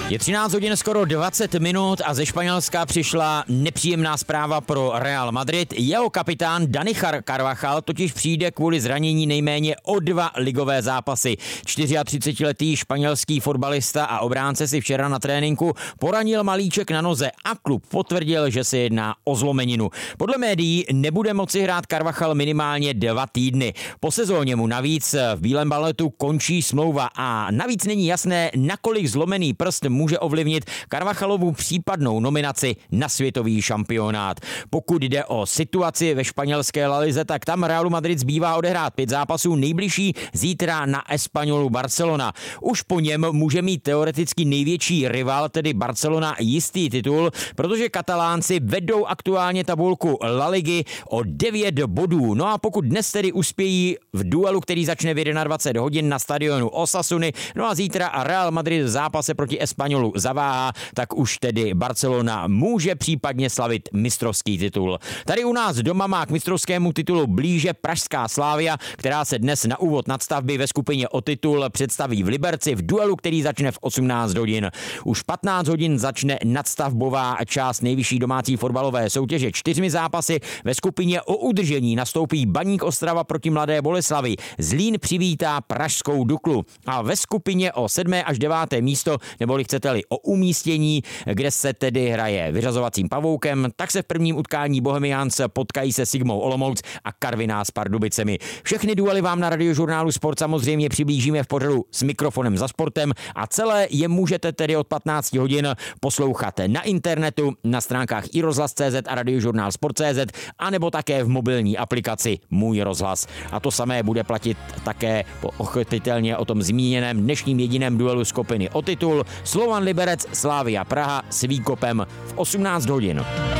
Je 13 hodin skoro 20 minut a ze Španělska přišla nepříjemná zpráva pro Real Madrid. Jeho kapitán Dani Carvajal totiž přijde kvůli zranění nejméně o 2 ligové zápasy. 34letý španělský fotbalista a obránce si včera na tréninku poranil malíček na noze a klub potvrdil, že se jedná o zlomeninu. Podle médií nebude moci hrát Carvajal minimálně 2 týdny. Po sezóně mu navíc v bílém baletu končí smlouva a navíc není jasné, nakolik zlomený prst může ovlivnit Carvajalovu případnou nominaci na světový šampionát. Pokud jde o situaci ve španělské La Lize, tak tam Realu Madrid zbývá odehrát 5 zápasů, nejbližší zítra na Espanyolu Barcelona. Už po něm může mít teoreticky největší rival, tedy Barcelona, jistý titul, protože Katalánci vedou aktuálně tabulku La Ligy o 9 bodů. No a pokud dnes tedy uspějí v duelu, který začne v 21 hodin na stadionu Osasuny, no a zítra Real Madrid v zápase proti Espanyolu zaváhá, tak už tedy Barcelona může případně slavit mistrovský titul. Tady u nás doma má k mistrovskému titulu blíže pražská Slavia, která se dnes na úvod nadstavby ve skupině o titul představí v Liberci v duelu, který začne v 18 hodin. Už 15 hodin začne nadstavbová část nejvyšší domácí fotbalové soutěže 4 zápasy. Ve skupině o udržení nastoupí Baník Ostrava proti Mladé Boleslavi. Zlín přivítá pražskou Duklu. A ve skupině o 7. až 9. místo, neboli chcete-li o umístění, kde se tedy hraje vyřazovacím pavoukem, tak se v prvním utkání Bohemians potkají se Sigmou Olomouc a Karviná s Pardubicemi. Všechny duely vám na Radiožurnálu Sport samozřejmě přiblížíme v pořadu S mikrofonem za sportem a celé je můžete tedy od 15 hodin poslouchat na internetu, na stránkách iRozhlas.cz a Radiožurnál Sport.cz a nebo také v mobilní aplikaci Můj rozhlas. A to samé bude platit také ochotitelně o tom zmíněném dnešním jediném duelu skupiny o titul Slovan Liberec Slavia Praha s výkopem v 18 hodin.